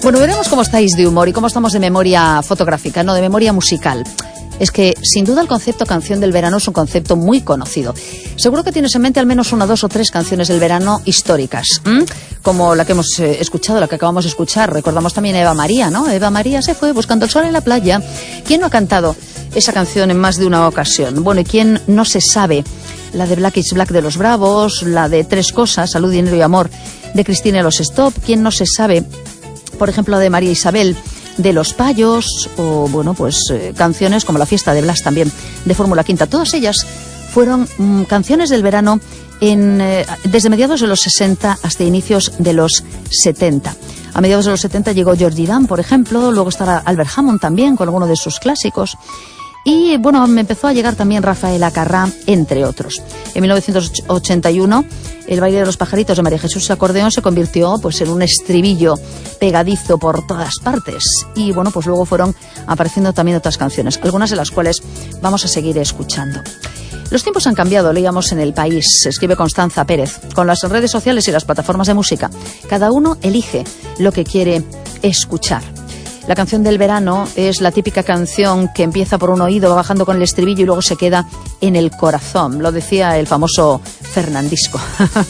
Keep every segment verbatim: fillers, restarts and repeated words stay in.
Bueno, veremos cómo estáis de humor y cómo estamos de memoria fotográfica, no de memoria musical. Es que, sin duda, el concepto canción del verano es un concepto muy conocido. Seguro que tienes en mente al menos una, dos o tres canciones del verano históricas, ¿m? Como la que hemos eh, escuchado, la que acabamos de escuchar. Recordamos también a Eva María, ¿no? Eva María se fue buscando el sol en la playa. ¿Quién no ha cantado esa canción en más de una ocasión? Bueno, ¿y quién no se sabe? La de Black is Black de Los Bravos, la de Tres Cosas, Salud, Dinero y Amor de Cristina y los Stop. ¿Quién no se sabe, por ejemplo, de María Isabel de Los Payos? O, bueno, pues eh, canciones como La Fiesta de Blas también de Fórmula Quinta. Todas ellas fueron mmm, canciones del verano en, eh, desde mediados de los sesenta hasta inicios de los setenta. A mediados de los setenta llegó Georgie Dan, por ejemplo, luego estará Albert Hammond también con alguno de sus clásicos. Y, bueno, me empezó a llegar también Rafael Acarrá, entre otros. En mil novecientos ochenta y uno, El baile de los pajaritos de María Jesús Acordeón se convirtió, pues, en un estribillo pegadizo por todas partes. Y, bueno, pues luego fueron apareciendo también otras canciones, algunas de las cuales vamos a seguir escuchando. Los tiempos han cambiado, leíamos en El País, escribe Constanza Pérez. Con las redes sociales y las plataformas de música, cada uno elige lo que quiere escuchar. La canción del verano es la típica canción que empieza por un oído, va bajando con el estribillo y luego se queda en el corazón. Lo decía el famoso Fernandisco.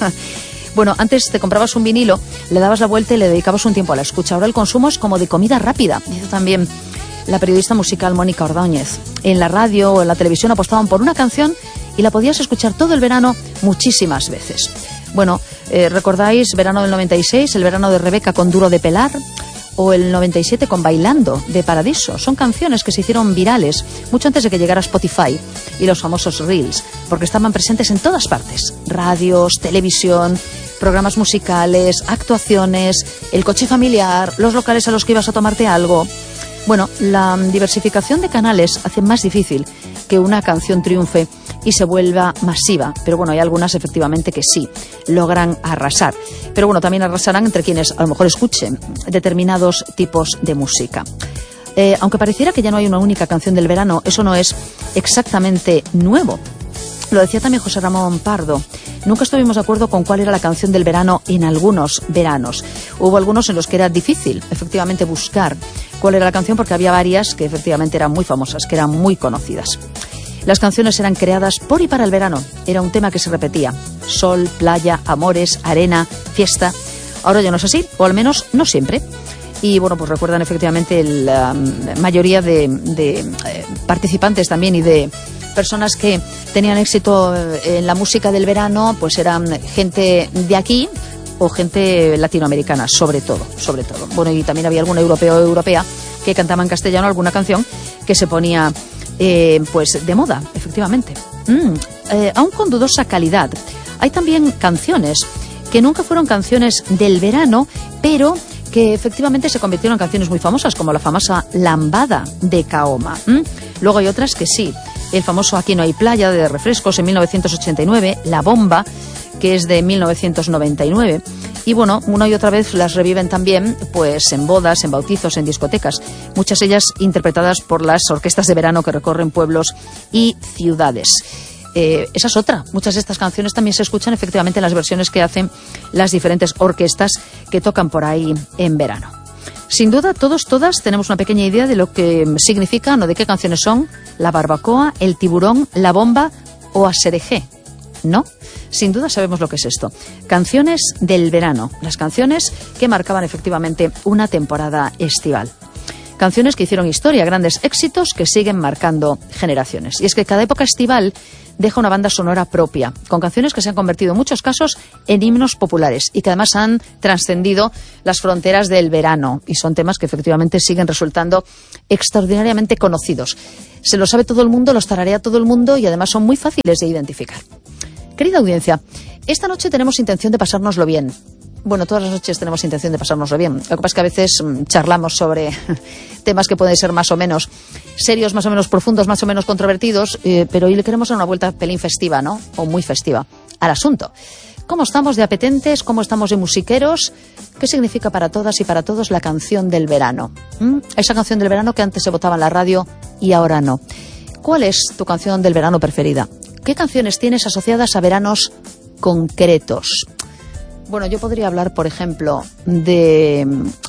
Bueno, antes te comprabas un vinilo, le dabas la vuelta y le dedicabas un tiempo a la escucha. Ahora el consumo es como de comida rápida. Dice también la periodista musical Mónica Ordóñez. En la radio o en la televisión apostaban por una canción y la podías escuchar todo el verano muchísimas veces. Bueno, eh, ¿recordáis verano del noventa y seis, el verano de Rebeca con Duro de Pelar? O el noventa y siete con Bailando, de Paradiso. Son canciones que se hicieron virales mucho antes de que llegara Spotify y los famosos Reels, porque estaban presentes en todas partes. Radios, televisión, programas musicales, actuaciones, el coche familiar, los locales a los que ibas a tomarte algo. Bueno, la diversificación de canales hace más difícil que una canción triunfe y se vuelva masiva. Pero bueno, hay algunas efectivamente que sí logran arrasar. Pero bueno, también arrasarán entre quienes a lo mejor escuchen determinados tipos de música. Eh, aunque pareciera que ya no hay una única canción del verano, eso no es exactamente nuevo. Lo decía también José Ramón Pardo. Nunca estuvimos de acuerdo con cuál era la canción del verano en algunos veranos. Hubo algunos en los que era difícil, efectivamente, buscar cuál era la canción, porque había varias que efectivamente eran muy famosas, que eran muy conocidas. Las canciones eran creadas por y para el verano. Era un tema que se repetía. Sol, playa, amores, arena, fiesta. Ahora ya no es así, o al menos no siempre. Y bueno, pues recuerdan efectivamente la mayoría de, de eh, participantes también y de personas que tenían éxito en la música del verano, pues eran gente de aquí o gente latinoamericana, sobre todo, sobre todo. Bueno, y también había algún europeo o europea que cantaba en castellano alguna canción que se ponía eh, pues de moda, efectivamente. Mm, eh, aún con dudosa calidad. Hay también canciones que nunca fueron canciones del verano, pero que efectivamente se convirtieron en canciones muy famosas, como la famosa Lambada de Kaoma. ¿Mm? Luego hay otras que sí. El famoso Aquí no hay playa, de Refrescos, en mil novecientos ochenta y nueve. La Bomba, que es de mil novecientos noventa y nueve. Y bueno, una y otra vez las reviven también pues en bodas, en bautizos, en discotecas. Muchas ellas interpretadas por las orquestas de verano que recorren pueblos y ciudades. Eh, esa es otra. Muchas de estas canciones también se escuchan efectivamente en las versiones que hacen las diferentes orquestas que tocan por ahí en verano. Sin duda, todos, todas tenemos una pequeña idea de lo que significan o de qué canciones son La Barbacoa, El Tiburón, La Bomba o Aserejé. ¿No? Sin duda sabemos lo que es esto. Canciones del verano. Las canciones que marcaban efectivamente una temporada estival. Canciones que hicieron historia, grandes éxitos que siguen marcando generaciones. Y es que cada época estival deja una banda sonora propia, con canciones que se han convertido en muchos casos en himnos populares y que además han trascendido las fronteras del verano. Y son temas que efectivamente siguen resultando extraordinariamente conocidos. Se lo sabe todo el mundo, los tararea todo el mundo y además son muy fáciles de identificar. Querida audiencia, esta noche tenemos intención de pasárnoslo bien. Bueno, todas las noches tenemos intención de pasárnoslo bien. Lo que pasa es que a veces mmm, charlamos sobre temas que pueden ser más o menos serios, más o menos profundos, más o menos controvertidos, eh, pero hoy le queremos dar una vuelta pelín festiva, ¿no? O muy festiva al asunto. ¿Cómo estamos de apetentes? ¿Cómo estamos de musiqueros? ¿Qué significa para todas y para todos la canción del verano? ¿Mm? Esa canción del verano que antes se votaba en la radio y ahora no. ¿Cuál es tu canción del verano preferida? ¿Qué canciones tienes asociadas a veranos concretos? Bueno, yo podría hablar, por ejemplo, de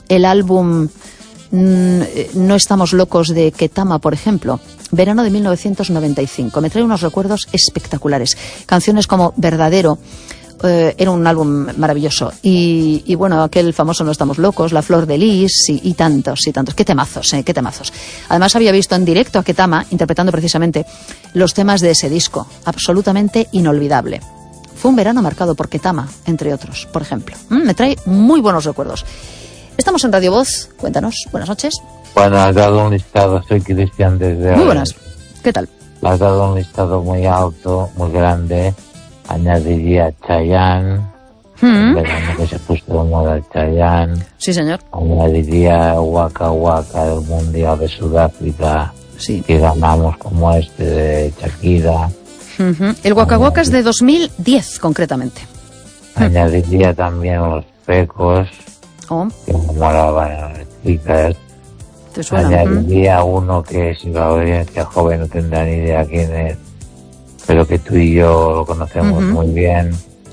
el álbum mm, No estamos locos de Ketama, por ejemplo. Verano de mil novecientos noventa y cinco. Me trae unos recuerdos espectaculares. Canciones como Verdadero. Eh, era un álbum maravilloso. Y, y bueno, aquel famoso No estamos locos, La flor de lis y, y tantos y tantos. Qué temazos, eh, qué temazos. Además había visto en directo a Ketama interpretando precisamente los temas de ese disco. Absolutamente inolvidable. Fue un verano marcado por Ketama, entre otros, por ejemplo. Mm, me trae muy buenos recuerdos. Estamos en Radio Voz. Cuéntanos. Buenas noches. Bueno, has dado un listado. Soy Cristian desde... Muy buenas. ¿Qué tal? Has dado un listado muy alto, muy grande. Añadiría Chayanne, Mm. verano que se puso de moda Chayanne. Sí, señor. Añadiría Waka Waka del Mundial de Sudáfrica, Sí. que ganamos como este de Shakira. Uh-huh. El Waka Waka es de dos mil diez, concretamente. Añadiría también Los Pecos, Oh, que enamoraban a las chicas. ¿te suena? Añadiría uno que si la audiencia joven no tendrá ni idea quién es, pero que tú y yo lo conocemos Ujú. muy bien,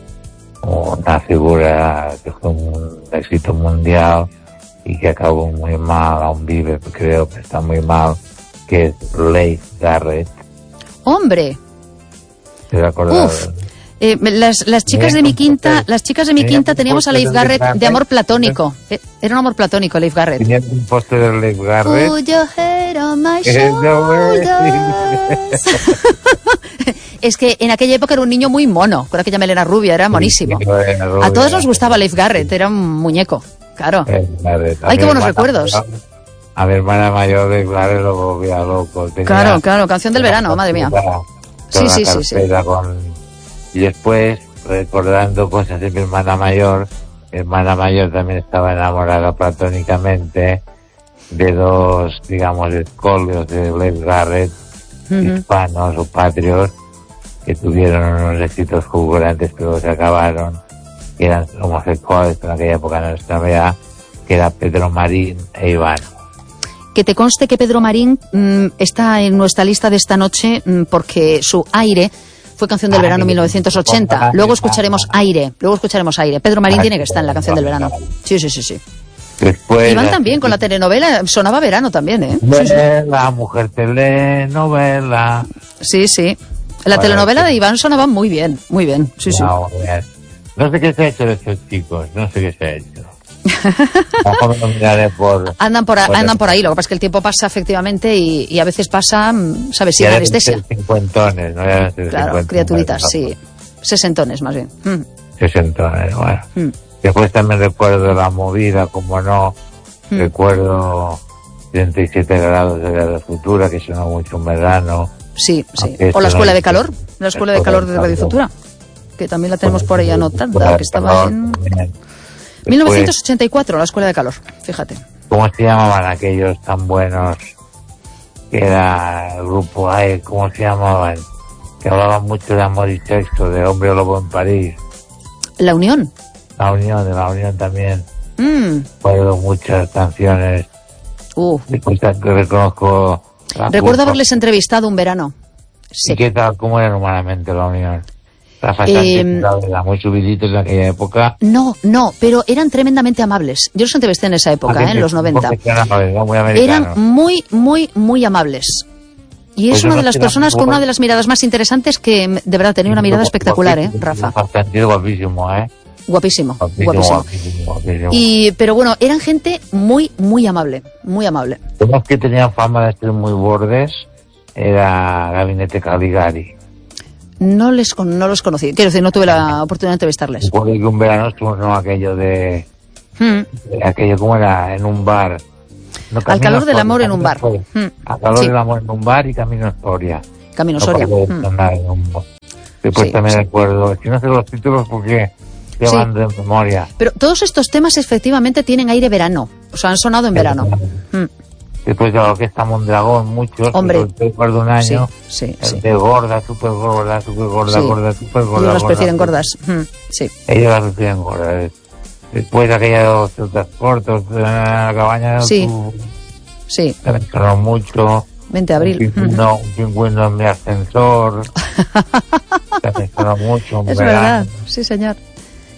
una figura que fue un éxito mundial y que acabó muy mal, aún vive, creo que está muy mal, que es Leif Garrett. ¡Hombre! ¿Te acuerdas? Uf. Eh, las, las chicas de mi quinta, las chicas de mi Tenía quinta un teníamos a póster Leif de Garrett Garrett. de amor platónico. Eh, Era un amor platónico, Leif Garrett. Tenía un póster de Leif Garrett. Put your head on my Eso shoulders. Es que en aquella época era un niño muy mono, con aquella melena rubia, era monísimo. A todos nos gustaba Leif Garrett, era un muñeco, claro. Leif Garrett. A Ay, mi qué buenos hermana recuerdos. mayor- A mi hermana mayor Leif Garrett lo volvía loco. Tenía Claro, claro, canción del verano, madre mía. toda Sí, la sí, sí, sí. carpeta con- Y después, recordando cosas de mi hermana mayor, mi hermana mayor también estaba enamorada platónicamente de dos, digamos, escolios de Leif Garrett, Ujú. hispanos o patrios, que tuvieron unos éxitos fulgurantes, pero se acabaron, que eran homosexuales en aquella época no se sabía, que era Pedro Marín e Iván. Que te conste que Pedro Marín mm, está en nuestra lista de esta noche mm, porque su Aire fue canción del verano mil novecientos ochenta. Luego escucharemos Aire, luego escucharemos Aire. Pedro Marín tiene que estar en la canción del verano. Sí, sí, sí, sí. Después, Iván también, con la telenovela, sonaba verano también, ¿eh? Sí, sí. La mujer telenovela. Sí, sí. La Bueno, telenovela sí. de Iván sonaba muy bien, muy bien. Sí, sí. No, bien. No sé qué se ha hecho de estos chicos, no sé qué se ha hecho. Mejor me lo miraré por... Andan por, a- por- andan por ahí, lo que pasa es que el tiempo pasa efectivamente y, y a veces pasa, mm, ¿sabes? Sin ya deben anestesia. ser cincuentones, ¿no? Ya deben ser Claro, cincuentones, criaturitas, ¿no? sí. Sesentones, más bien. Mm, Sesentones, bueno. mm. Después también recuerdo la movida, como no, Mm. recuerdo treinta y siete grados de Radio Futura, que sonó mucho en verano. Sí, sí. Aunque O la esto escuela no- de calor, la escuela de calor de Radio Futura, que también la tenemos por ahí anotada, que estaba en mil novecientos ochenta y cuatro, la escuela de calor, fíjate. ¿Cómo se llamaban aquellos tan buenos? Que era el grupo A E, ¿cómo se llamaban? Que hablaban mucho de amor y sexo, de Hombre Lobo en París. La Unión. La Unión, de la Unión también. Mm, Recuerdo muchas canciones. uh. Después que reconozco... la Recuerdo culpa. haberles entrevistado un verano. ¿Y Sí. qué tal? ¿Cómo era humanamente la Unión? Rafa Eh, Sánchez, la verdad, muy subiditos en aquella época. No, no, pero eran tremendamente amables. Yo los entrevisté en esa época, ¿eh? En los noventa. Profesionales, ¿no? Muy americanos. Eran muy, muy, muy amables. Y Pues es yo una no de las sé, personas con igual- una de las miradas más interesantes que, mm, de verdad, tenía una mirada espectacular, ¿eh, Rafa? Rafa Sánchez, guapísimo, ¿eh? Guapísimo, Guapísimo, guapísimo. guapísimo, guapísimo. Y, pero bueno, eran gente muy, muy amable, muy amable. Los que tenían fama de ser muy bordes era Gabinete Caligari. No les con- no los conocí, quiero decir, no tuve la oportunidad de entrevistarles. Recuerdo que un verano estuvimos en aquello de, Hmm. de aquello, ¿cómo era? En un bar. No, Al Camino calor del Soria, amor en Camino un bar. Soria. Hmm. Al calor Sí. del amor en un bar y Camino Soria. Camino No Soria. podía Hmm. andar en un bar. Después Sí, también sí. recuerdo, es que no sé los títulos porque te Sí. van de memoria. Pero todos estos temas efectivamente tienen aire verano, o sea, han sonado en verano. Hmm. Después de la Orquesta Mondragón, muchos. Hombre. que recuerdo un año. Sí, sí, el sí. De gorda, súper gorda, súper gorda, Sí. gorda, súper gorda. Ellos las gorda, prefieren gorda. gordas. Hmm. Sí. Ellos las prefieren gordas. Después aquella de los transportes, de la cabaña de Sí. tu- Sí, me sonó mucho. veinte de abril. Un pingüino, un pingüino en mi ascensor. Me sonó mucho. un Es verano. verdad, sí, señor.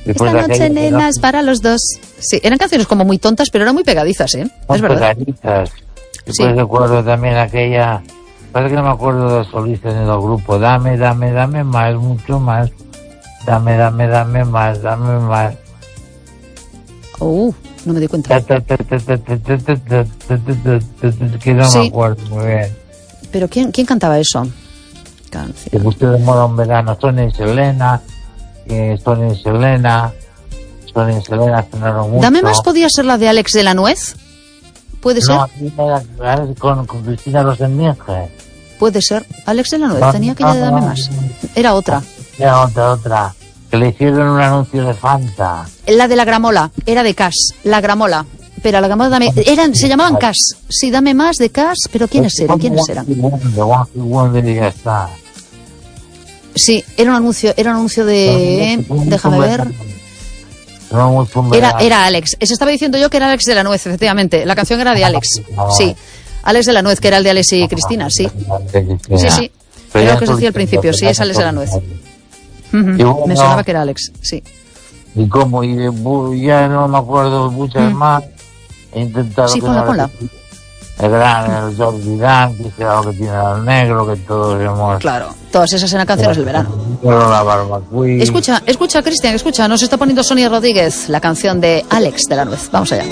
Después Esta de noche, aquella, nena, es para los dos. Sí, eran canciones como muy tontas, pero eran muy pegadizas, ¿eh? Son Es verdad. pegaditas. Después Sí. recuerdo también aquella, parece que no me acuerdo de los solistas en los grupos, dame, dame, dame más, mucho más, dame, dame, dame más, dame más. Oh, no me di cuenta. Ta, ta, ta, ta, ta, ta, ta, ta, ta, ta, ta, ta, ta, que no Sí. me acuerdo muy bien. ¿Pero quién, quién cantaba eso? Se Canción. puso de moda un verano, Sonia y Selena, eh, Sonia y Selena, Sonia y Selena sonaron mucho. Dame más podía ser la de Alex de la Nuez. ¿Puede ser? No, aquí era con, con Cristina Rosendinger. Puede ser. Alex de la Nuez No, tenía aquella de no, Dame no. más. Era otra. Era otra, otra. Que le hicieron un anuncio de Fanta. La de la gramola. Era de Cash. La gramola. Pero la gramola dame... Eran, se llamaban Cash. Sí, Dame más de Cash. Pero ¿quiénes eran? ¿Quiénes eran? De One Hit Wonder y ya está. Sí, era un anuncio, era un anuncio de... Déjame ver. No mucho un Era, verano. era Alex. Se estaba diciendo yo que era Alex de la Nuez, efectivamente. La canción era de Alex. Sí. Alex de la Nuez, que era el de Alex y Cristina, sí. Sí, sí. Pero Era ya lo que os decía al principio, sí, es Alex de la Nuez. Ujú. Y bueno, Me sonaba que era Alex, sí. Y como, y de bu- ya no me acuerdo muchas más. He intentado. Sí, que ponla, no- ponla. El gran, el Jordi Dan, que era lo que tiene al negro, que todos hemos. Claro, todas esas eran canciones del verano. Pero la barbacoa. Escucha, escucha, Cristian, escucha, nos está poniendo Sonia Rodríguez la canción de Alex de la Nuez. Vamos allá.